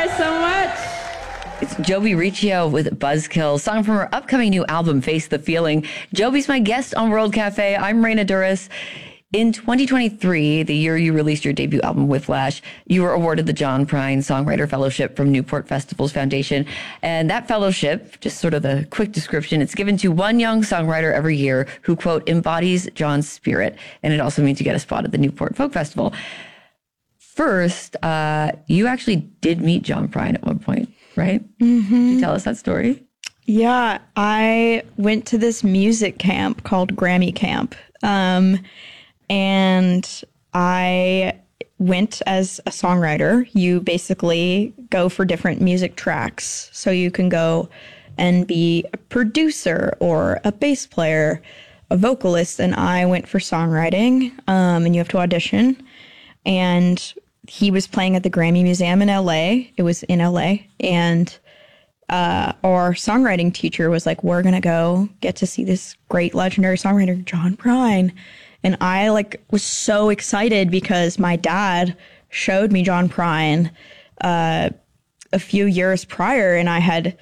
guys so much. It's Joby Riccio with Buzzkill, song from her upcoming new album, Face the Feeling. Joby's my guest on World Cafe. I'm Raina Duras. In 2023, the year you released your debut album, Whiplash, you were awarded the John Prine Songwriter Fellowship from Newport Festivals Foundation. And that fellowship, just sort of the quick description, it's given to one young songwriter every year who, quote, embodies John's spirit. And it also means you get a spot at the Newport Folk Festival. First, you actually did meet John Prine at one point, right? Mm-hmm. Can you tell us that story? Yeah, I went to this music camp called Grammy Camp. And I went as a songwriter. You basically go for different music tracks. So you can go and be a producer or a bass player, a vocalist. And I went for songwriting, and you have to audition. And he was playing at the Grammy Museum in LA. It was in LA. And our songwriting teacher was like, we're going to go get to see this great legendary songwriter, John Prine. And I was so excited because my dad showed me John Prine a few years prior. And I had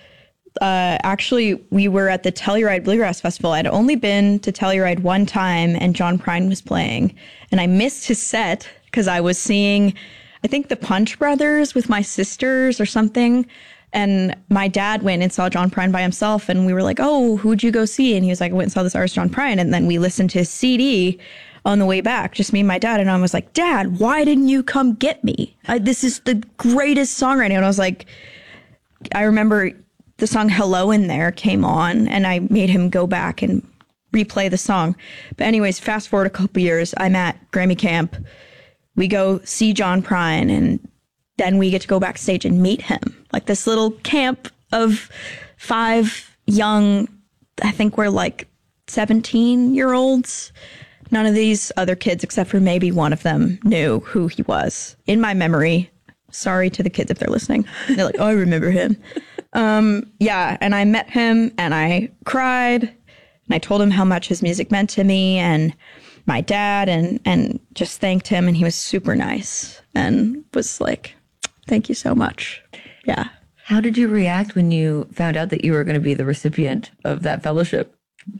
we were at the Telluride Bluegrass Festival. I'd only been to Telluride one time and John Prine was playing. And I missed his set because I was seeing, I think, the Punch Brothers with my sisters or something. And my dad went and saw John Prine by himself. And we were like, oh, who'd you go see? And he was like, I went and saw this artist, John Prine. And then we listened to his CD on the way back, just me and my dad. And I was like, Dad, why didn't you come get me? This is the greatest songwriting. And I was like, I remember the song Hello in There came on and I made him go back and replay the song. But anyways, fast forward a couple years, I'm at Grammy Camp. We go see John Prine and then we get to go backstage and meet him. Like this little camp of 5 young, I think we're 17-year-olds. None of these other kids, except for maybe one of them, knew who he was. In my memory, sorry to the kids if they're listening. They're like, oh, I remember him. Yeah, and I met him and I cried and I told him how much his music meant to me and my dad and just thanked him. And he was super nice and was like, thank you so much. Yeah. How did you react when you found out that you were going to be the recipient of that fellowship?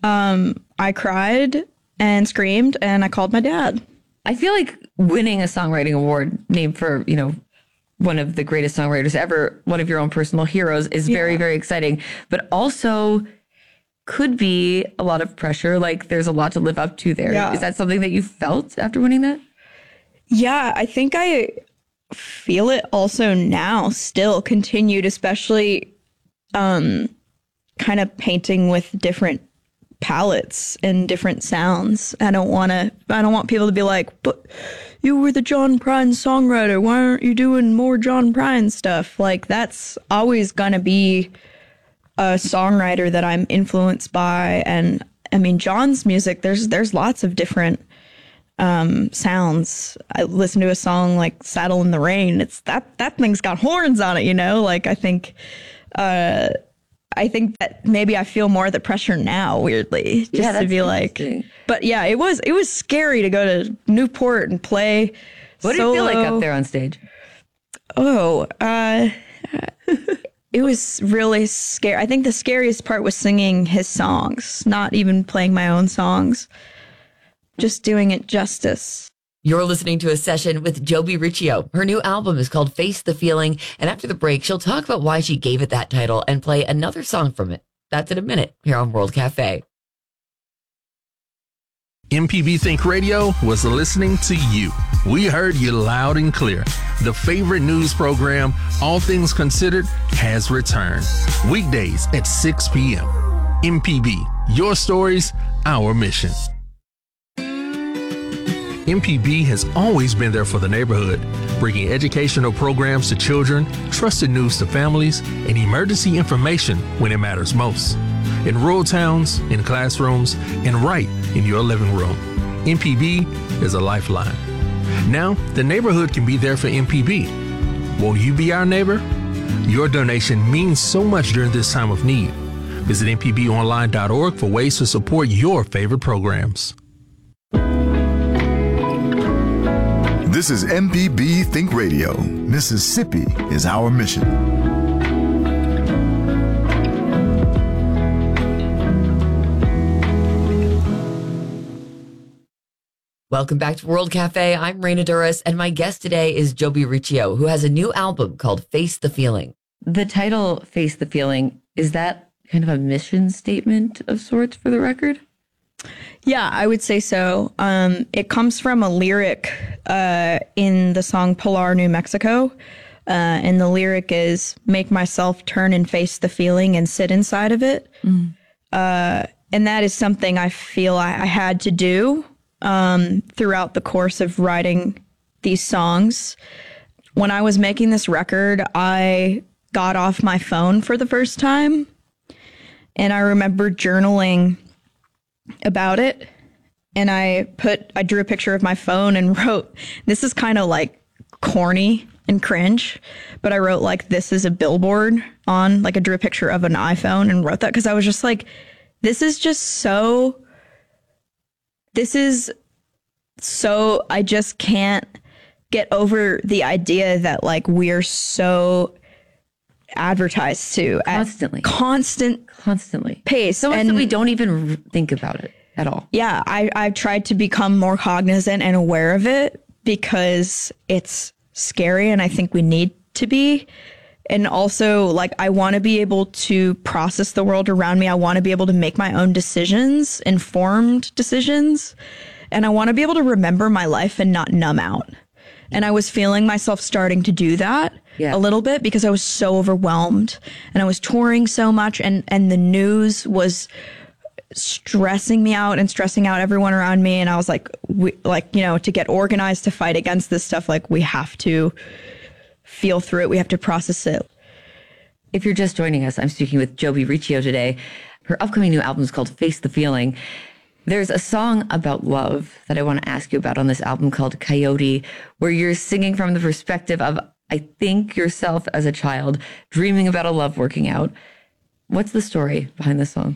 I cried and screamed and I called my dad. I feel like winning a songwriting award named for, one of the greatest songwriters ever, one of your own personal heroes, is very, very exciting, but also could be a lot of pressure. Like there's a lot to live up to there. Yeah. Is that something that you felt after winning that? Yeah, I think I feel it also now, still continued, especially kind of painting with different palettes and different sounds. I don't want people to be like, but you were the John Prine songwriter. Why aren't you doing more John Prine stuff? Like that's always going to be a songwriter that I'm influenced by. And I mean, John's music, there's lots of different sounds. I listen to a song like Saddle in the Rain. It's that thing's got horns on it, Like I think that maybe I feel more of the pressure now, weirdly, just to be like, but yeah, it was scary to go to Newport and play. What did it feel like up there on stage? Oh, it was really scary. I think the scariest part was singing his songs, not even playing my own songs, just doing it justice. You're listening to a session with Joby Riccio. Her new album is called Face the Feeling. And after the break, she'll talk about why she gave it that title and play another song from it. That's in a minute here on World Cafe. MPB Think Radio was listening to you. We heard you loud and clear. The favorite news program, All Things Considered, has returned. Weekdays at 6 p.m. MPB, your stories, our mission. MPB has always been there for the neighborhood, bringing educational programs to children, trusted news to families, and emergency information when it matters most. In rural towns, in classrooms, and right in your living room. MPB is a lifeline. Now, the neighborhood can be there for MPB. Won't you be our neighbor? Your donation means so much during this time of need. Visit mpbonline.org for ways to support your favorite programs. This is MPB Think Radio. Mississippi is our mission. Welcome back to World Cafe. I'm Raina Duras, and my guest today is Joby Riccio, who has a new album called Face the Feeling. The title, Face the Feeling, is that kind of a mission statement of sorts for the record? Yeah, I would say so. It comes from a lyric in the song Pilar, New Mexico. And the lyric is, make myself turn and face the feeling and sit inside of it. And that is something I feel I had to do throughout the course of writing these songs. When I was making this record, I got off my phone for the first time. And I remember journaling about it. And I drew a picture of my phone and wrote, this is kind of like corny and cringe, but I wrote like, this is a billboard on, like I drew a picture of an iPhone and wrote that because I was just like, this is so, I just can't get over the idea that like we're so advertised to constantly pace. So much that we don't even think about it at all. Yeah, I've tried to become more cognizant and aware of it because it's scary and I think we need to be. And also, like, I want to be able to process the world around me. I want to be able to make my own decisions, informed decisions. And I want to be able to remember my life and not numb out. And I was feeling myself starting to do that a little bit because I was so overwhelmed and I was touring so much and the news was stressing me out and stressing out everyone around me. And I was like, to get organized to fight against this stuff, like we have to feel through it. We have to process it. If you're just joining us, I'm speaking with Joby Riccio today. Her upcoming new album is called Face the Feeling. There's a song about love that I want to ask you about on this album called Coyote, where you're singing from the perspective of, I think, yourself as a child, dreaming about a love working out. What's the story behind this song?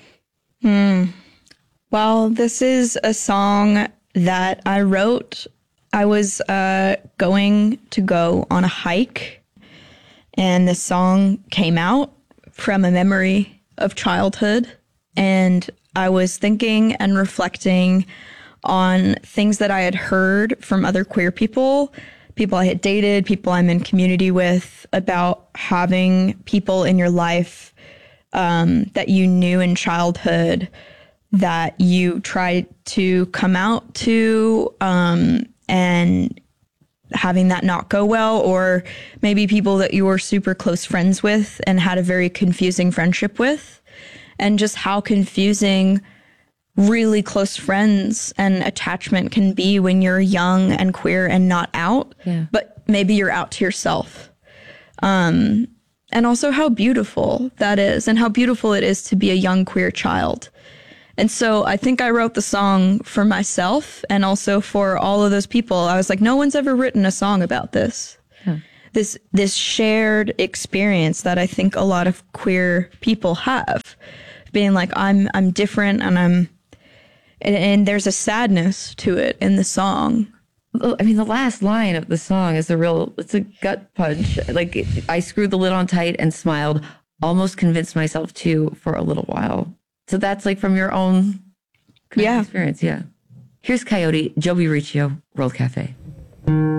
Well, this is a song that I wrote. I was going to go on a hike, and this song came out from a memory of childhood. And I was thinking and reflecting on things that I had heard from other queer people I had dated, people I'm in community with, about having people in your life that you knew in childhood that you tried to come out to, and having that not go well, or maybe people that you were super close friends with and had a very confusing friendship with, and just how confusing really close friends and attachment can be when you're young and queer and not out, but maybe you're out to yourself. And also how beautiful that is and how beautiful it is to be a young queer child. And so I think I wrote the song for myself and also for all of those people. I was like, no one's ever written a song about this. This shared experience that I think a lot of queer people have, being like, I'm different and there's a sadness to it in the song. I mean, the last line of the song is it's a gut punch. Like, I screwed the lid on tight and smiled, almost convinced myself to for a little while. So that's like from your own experience. Yeah. Here's Coyote, Joby Riccio, World Cafe.